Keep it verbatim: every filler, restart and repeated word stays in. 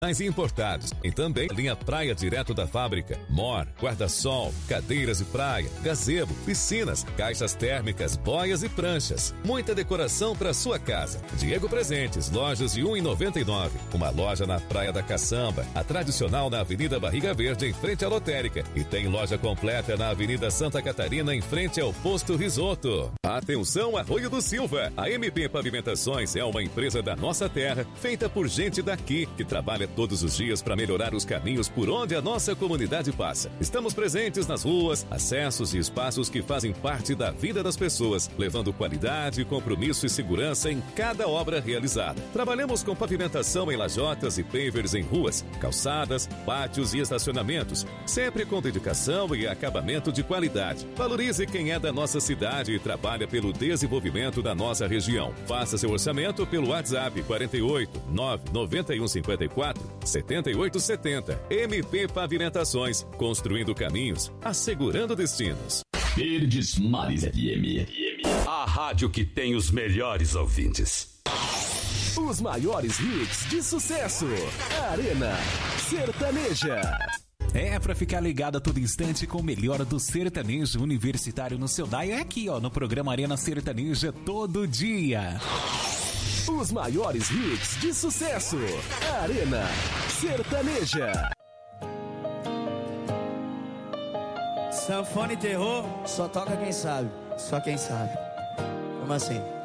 importados. E também linha praia direto da fábrica, mor, guarda-sol, cadeiras de praia, gazebo, piscinas, caixas térmicas, boias e pranchas. Muita decoração para sua casa. Diego Presentes, lojas de um real e noventa e nove centavos. Uma loja na Praia da Caçamba, a tradicional na Avenida Barriga Verde, em frente à lotérica. E tem loja completa na Avenida Santa Catarina, em frente ao Posto Risoto. Atenção, Arroio do Silva! A M P Pavimentações é uma empresa da nossa terra, feita por gente daqui, que trabalha todos os dias para melhorar os caminhos por onde a nossa comunidade passa. Estamos presentes nas ruas, acessos e espaços que fazem parte da vida das pessoas, levando qualidade, compromisso e segurança em cada obra realizada. Trabalhamos com pavimentação em lajotas e pavers em ruas, calçadas, pátios e estacionamentos, sempre com dedicação e acabamento de qualidade. Valorize quem é da nossa cidade e trabalha pelo desenvolvimento da nossa região. Faça seu orçamento pelo WhatsApp quarenta e oito, nove nove um cinco quatro, sete oito sete zero. M P Pavimentações, construindo caminhos, assegurando destinos. Verdes Mares F M. A rádio que tem os melhores ouvintes. Os maiores hits de sucesso. Arena Sertaneja. É, pra ficar ligado a todo instante com o melhor do sertanejo universitário no seu dial, é aqui, ó, no programa Arena Sertaneja, todo dia. Os maiores hits de sucesso. Arena Sertaneja. Sanfone e terror, só toca quem sabe. Só quem sabe. Como assim?